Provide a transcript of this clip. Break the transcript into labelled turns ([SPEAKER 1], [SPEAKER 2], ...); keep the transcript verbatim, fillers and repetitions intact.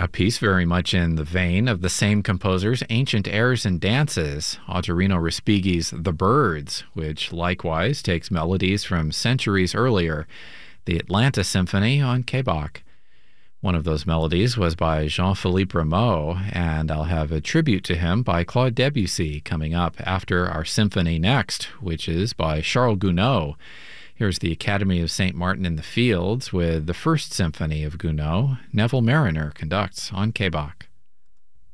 [SPEAKER 1] A piece very much in the vein of the same composer's ancient airs and dances, Ottorino Respighi's The Birds, which likewise takes melodies from centuries earlier, the Atlanta Symphony on K B O C. One of those melodies was by Jean-Philippe Rameau, and I'll have a tribute to him by Claude Debussy coming up after our symphony next, which is by Charles Gounod. Here's the Academy of Saint Martin in the Fields with the First Symphony of Gounod. Neville Marriner conducts on K B O C.